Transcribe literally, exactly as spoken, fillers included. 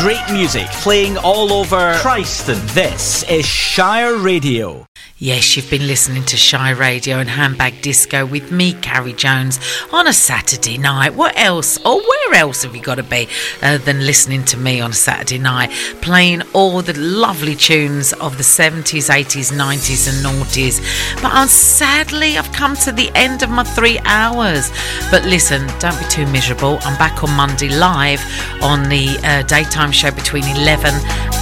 great music playing all over Christon. This is Shire Radio. Yes, you've been listening to Shire Radio and Handbag Disco with me, Carrie Jones, on a Saturday night. What else, or where else have you got to be uh, than listening to me on a Saturday night, playing all the lovely tunes of the seventies, eighties, nineties and noughties. But um, sadly, I've come to the end of my three hours. But listen, don't be too miserable. I'm back on Monday live on the uh, daytime show between eleven